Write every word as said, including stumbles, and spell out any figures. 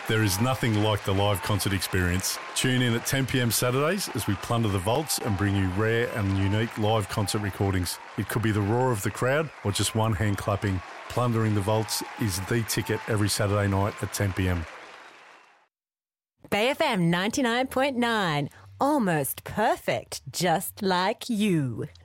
There is nothing like the live concert experience. Tune in at ten p.m. Saturdays as we plunder the vaults and bring you rare and unique live concert recordings. It could be the roar of the crowd or just one hand clapping. Plundering the vaults is the ticket every Saturday night at ten p.m. Bay F M ninety-nine point nine. Almost perfect, just like you.